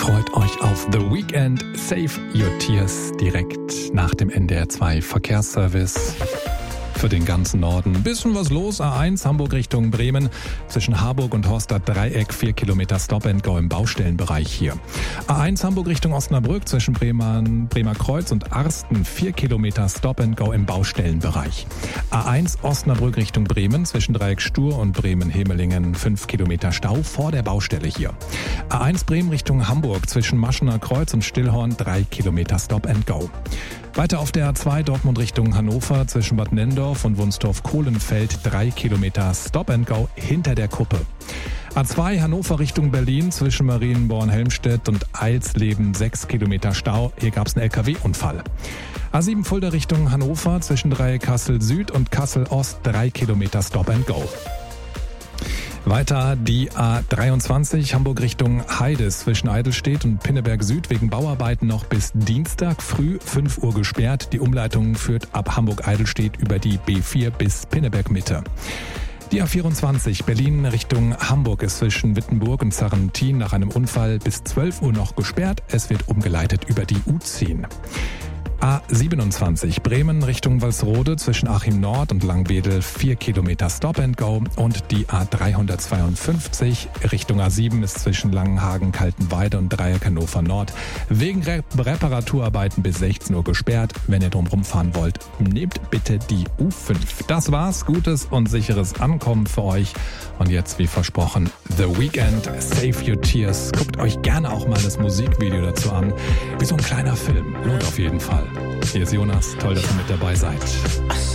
Freut euch auf The Weekend. Save Your Tears direkt nach dem NDR 2 Verkehrsservice. Für den ganzen Norden. Bisschen was los. A1 Hamburg Richtung Bremen. Zwischen Harburg und Horstadt Dreieck 4 Kilometer Stop and Go im Baustellenbereich hier. A1 Hamburg Richtung Osnabrück zwischen Bremer Kreuz und Arsten 4 Kilometer Stop and Go im Baustellenbereich. A1 Osnabrück Richtung Bremen zwischen Dreieck Stur und Bremen-Hemelingen 5 Kilometer Stau vor der Baustelle hier. A1 Bremen Richtung Hamburg zwischen Maschener Kreuz und Stillhorn 3 Kilometer Stop and Go. Weiter auf der A2 Dortmund Richtung Hannover zwischen Bad Nenndorf und Wunstorf-Kohlenfeld 3 Kilometer Stop and Go hinter der Kuppe. A2 Hannover Richtung Berlin zwischen Marienborn-Helmstedt und Eilsleben 6 Kilometer Stau. Hier gab es einen LKW-Unfall. A7 Fulda Richtung Hannover zwischen Dreieck Kassel Süd und Kassel Ost 3 Kilometer Stop and Go. Weiter die A23 Hamburg Richtung Heides zwischen Eidelstedt und Pinneberg Süd wegen Bauarbeiten noch bis Dienstag früh 5 Uhr gesperrt. Die Umleitung führt ab Hamburg-Eidelstedt über die B4 bis Pinneberg Mitte. Die A24 Berlin Richtung Hamburg ist zwischen Wittenburg und Sarrentin nach einem Unfall bis 12 Uhr noch gesperrt. Es wird umgeleitet über die U10. A27 Bremen Richtung Walsrode zwischen Achim Nord und Langwedel 4 Kilometer Stop and Go und die A352 Richtung A7 ist zwischen Langenhagen, Kaltenweide und Dreieck Hannover Nord wegen Reparaturarbeiten bis 16 Uhr gesperrt. Wenn ihr drumherum fahren wollt, nehmt bitte die U5. Das war's, gutes und sicheres Ankommen für euch und jetzt wie versprochen The Weekend, Save Your Tears. Guckt euch gerne auch mal das Musikvideo dazu an, wie so ein kleiner Film, lohnt auf jeden Fall. Hier ist Jonas, toll, dass ihr mit dabei seid.